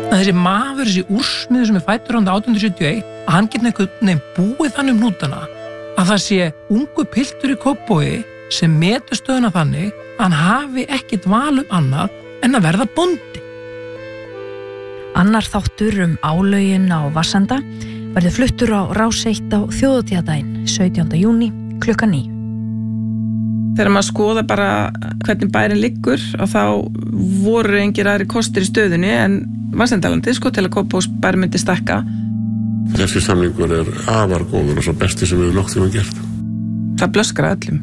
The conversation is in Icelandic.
að þessi maður, þessi úrsmiður sem fæddur 1871, að hann geti einhvern búið þannig hnútana að það sé ungu piltur í Kópavogi sem metur stöðuna þannig að hann hafi ekkert val annað en að verða bóndi. Annar þáttur álögin á Varsenda verður fluttur á Rás 1 á þjóðhátíðardaginn 17. júní klukkan 9. Þegar maður skoða bara hvernig bærin liggur og þá voru engir aðri kostir í stöðunni en Varsendalandi til að Kópavogsbær myndi stækka. Þessi samningur afar góður og svo besti sem við nokkuð gert. Það blöskrar öllum.